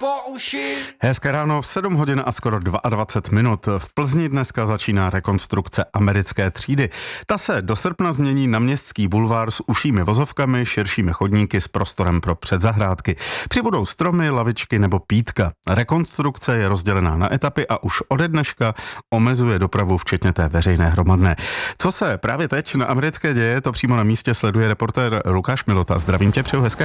po uši. Hezké ráno, v 7 hodin a skoro 22 minut. V Plzni dneska začíná rekonstrukce americké třídy. Ta se do srpna změní na městský bulvár s užšími vozovkami, širšími chodníky s prostorem pro předzahrádky. Přibudou stromy, lavičky nebo pítka. Rekonstrukce je rozdělená na etapy a už ode dneška omezuje dopravu, včetně té veřejné hromadné. Co se právě teď na americké děje, to přímo na místě sleduje reportér Lukáš Milota. Zdravím tě, přeju hezké